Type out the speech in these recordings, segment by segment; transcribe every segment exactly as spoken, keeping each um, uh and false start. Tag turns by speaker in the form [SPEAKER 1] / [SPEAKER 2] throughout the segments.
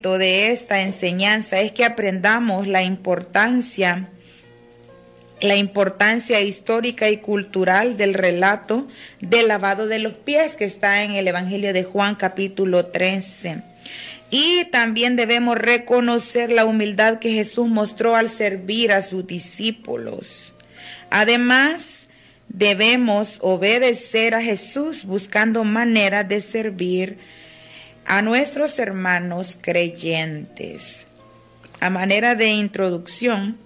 [SPEAKER 1] propósito de esta enseñanza es que aprendamos la importancia, la importancia histórica y cultural del relato del lavado de los pies que está en el Evangelio de Juan capítulo trece. Y también debemos reconocer la humildad que Jesús mostró al servir a sus discípulos. Además, debemos obedecer a Jesús buscando maneras de servir a nuestros hermanos creyentes. A manera de introducción,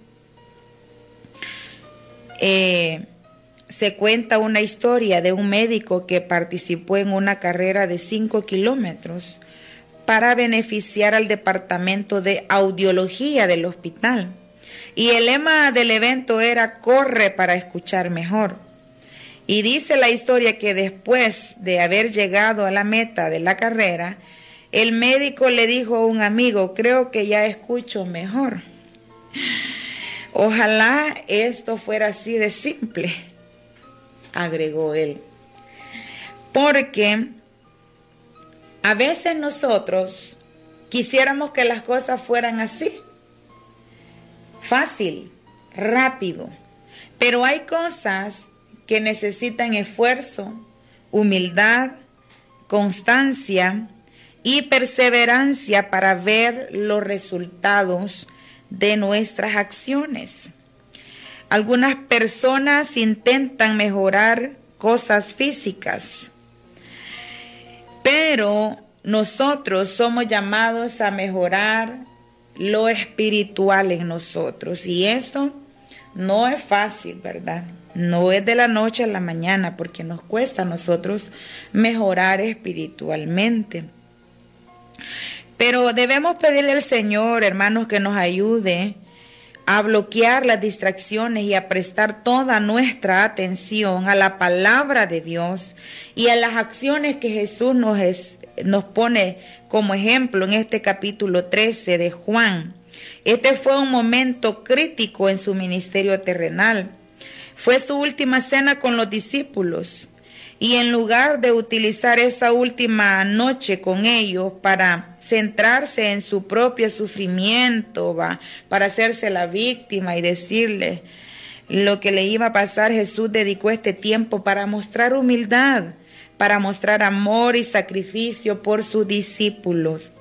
[SPEAKER 1] eh, se cuenta una historia de un médico que participó en una carrera de cinco kilómetros para beneficiar al departamento de audiología del hospital. Y el lema del evento era "corre para escuchar mejor". Y dice la historia que después de haber llegado a la meta de la carrera, el médico le dijo a un amigo: "Creo que ya escucho mejor". Ojalá esto fuera así de simple, agregó él. Porque a veces nosotros quisiéramos que las cosas fueran así, fácil, rápido, pero hay cosas que necesitan esfuerzo, humildad, constancia y perseverancia para ver los resultados de nuestras acciones. Algunas personas intentan mejorar cosas físicas, pero nosotros somos llamados a mejorar lo espiritual en nosotros, y eso no es fácil, ¿verdad? No es de la noche a la mañana, porque nos cuesta a nosotros mejorar espiritualmente. Pero debemos pedirle al Señor, hermanos, que nos ayude a bloquear las distracciones y a prestar toda nuestra atención a la palabra de Dios y a las acciones que Jesús nos, es, nos pone como ejemplo en este capítulo trece de Juan. Este fue un momento crítico en su ministerio terrenal. Fue su última cena con los discípulos. Y en lugar de utilizar esa última noche con ellos para centrarse en su propio sufrimiento, ¿va? Para hacerse la víctima y decirle lo que le iba a pasar, Jesús dedicó este tiempo para mostrar humildad, para mostrar amor y sacrificio por sus discípulos.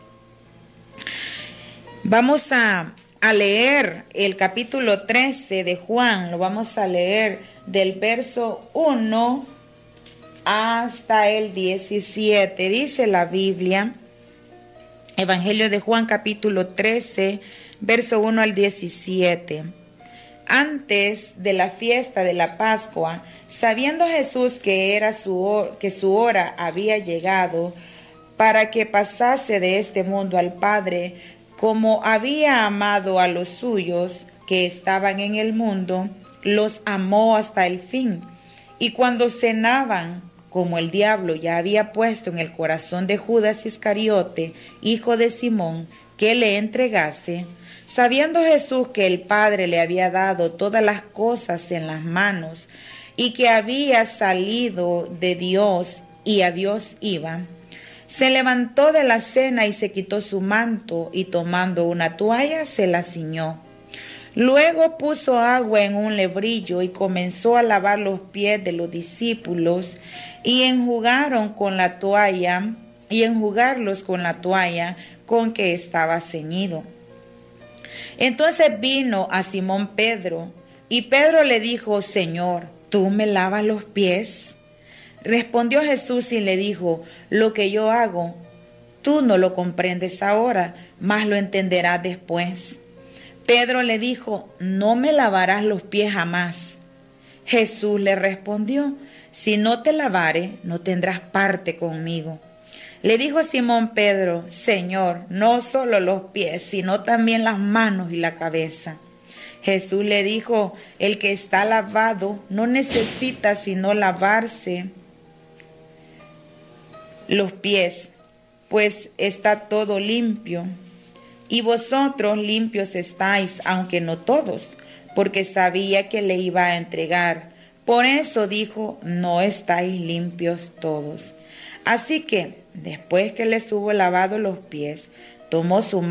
[SPEAKER 1] Vamos a, a leer el capítulo trece de Juan, lo vamos a leer del verso uno hasta el diecisiete. Dice la Biblia, Evangelio de Juan capítulo trece, verso uno al diecisiete. Antes de la fiesta de la Pascua, sabiendo Jesús que, era su, que su hora había llegado para que pasase de este mundo al Padre, como había amado a los suyos que estaban en el mundo, los amó hasta el fin. Y cuando cenaban, como el diablo ya había puesto en el corazón de Judas Iscariote, hijo de Simón, que le entregase, sabiendo Jesús que el Padre le había dado todas las cosas en las manos y que había salido de Dios y a Dios iba, se levantó de la cena y se quitó su manto y tomando una toalla se la ciñó. Luego puso agua en un lebrillo y comenzó a lavar los pies de los discípulos y enjugaron con la toalla y enjugarlos con la toalla con que estaba ceñido. Entonces vino a Simón Pedro y Pedro le dijo: Señor, ¿tú me lavas los pies? Respondió Jesús y le dijo: lo que yo hago, tú no lo comprendes ahora, mas lo entenderás después. Pedro le dijo: no me lavarás los pies jamás. Jesús le respondió: si no te lavare, no tendrás parte conmigo. Le dijo Simón Pedro: Señor, no solo los pies, sino también las manos y la cabeza. Jesús le dijo: el que está lavado no necesita sino lavarse los pies, pues está todo limpio. Y vosotros limpios estáis, aunque no todos, porque sabía que le iba a entregar. Por eso dijo: no estáis limpios todos. Así que, después que les hubo lavado los pies, tomó su